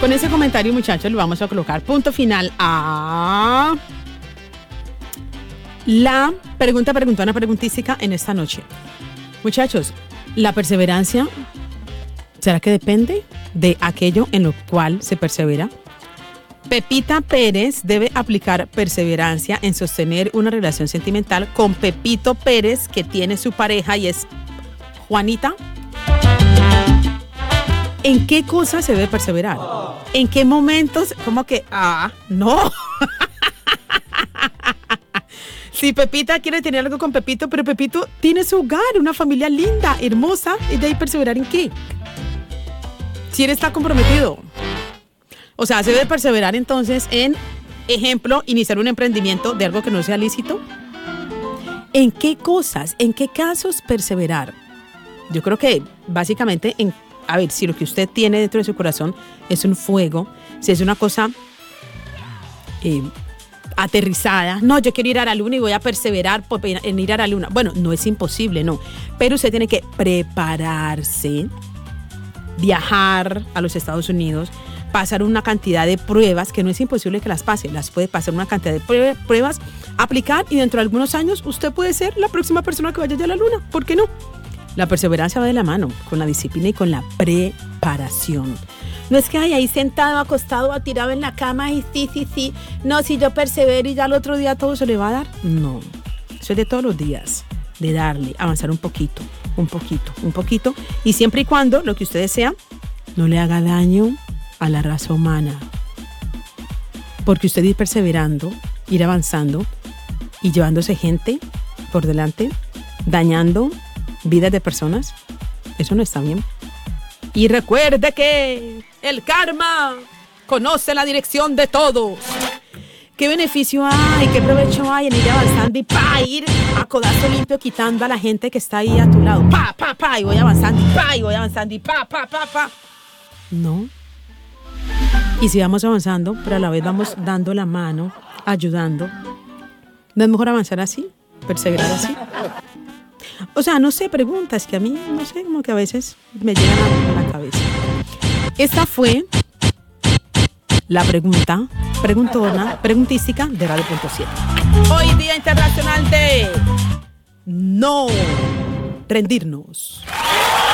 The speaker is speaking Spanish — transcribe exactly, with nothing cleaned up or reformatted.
Con ese comentario, muchachos, le vamos a colocar punto final a la pregunta preguntona preguntística en esta noche. Muchachos, la perseverancia, ¿será que depende de aquello en lo cual se persevera? Pepita Pérez debe aplicar perseverancia en sostener una relación sentimental con Pepito Pérez, que tiene su pareja y es Juanita. ¿En qué cosas se debe perseverar? ¿En qué momentos? ¿Cómo que? Ah, no. Si Pepita quiere tener algo con Pepito, pero Pepito tiene su hogar, una familia linda, hermosa, ¿y de ahí perseverar en qué? Si él está comprometido. O sea, se debe perseverar entonces en, ejemplo, iniciar un emprendimiento de algo que no sea lícito. ¿En qué cosas, en qué casos perseverar? Yo creo que básicamente, en, a ver, si lo que usted tiene dentro de su corazón es un fuego, si es una cosa eh, aterrizada, no, yo quiero ir a la luna y voy a perseverar en ir a la luna. Bueno, no es imposible, no, pero usted tiene que prepararse, viajar a los Estados Unidos, pasar una cantidad de pruebas que no es imposible que las pase, las puede pasar una cantidad de pruebas, aplicar, y dentro de algunos años usted puede ser la próxima persona que vaya a la luna. ¿Por qué no? La perseverancia va de la mano con la disciplina y con la preparación. No es que ay, ahí sentado, acostado, tirado en la cama y sí, sí, sí. No, si yo persevero y ya el otro día todo se le va a dar. No, eso es de todos los días, de darle, avanzar un poquito, un poquito, un poquito. Y siempre y cuando lo que usted desea no le haga daño a la raza humana. Porque usted ir perseverando, ir avanzando y llevándose gente por delante, dañando vidas de personas, eso no está bien. Y recuerde que el karma conoce la dirección de todos. ¿Qué beneficio hay, qué provecho hay en ir avanzando y pa, ir a codazo limpio quitando a la gente que está ahí a tu lado? Pa, pa, pa, y voy avanzando y pa, y voy avanzando y pa, pa, pa, pa. No. Y si vamos avanzando, pero a la vez vamos dando la mano, ayudando, ¿no es mejor avanzar así? ¿Perseverar así? O sea, no sé, preguntas que a mí, no sé, como que a veces me llegan a la cabeza. Esta fue la pregunta, preguntona, preguntística de Radio Punto siete. Hoy Día Internacional de No Rendirnos.